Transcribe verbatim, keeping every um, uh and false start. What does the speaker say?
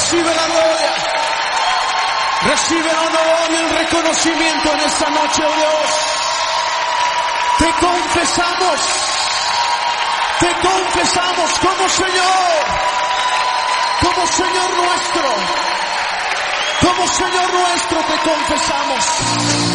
Recibe la gloria. Recibe el honor y el reconocimiento en esta noche, oh Dios. Te confesamos. Te confesamos como Señor. Como Señor nuestro. Como Señor nuestro te confesamos.